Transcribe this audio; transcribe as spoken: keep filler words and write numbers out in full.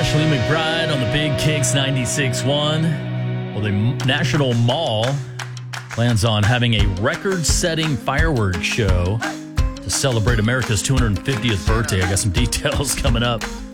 Ashley McBride on the Big Kicks ninety-six point one. Well, the National Mall plans on having a record-setting fireworks show to celebrate America's two hundred fiftieth birthday. I got some details coming up.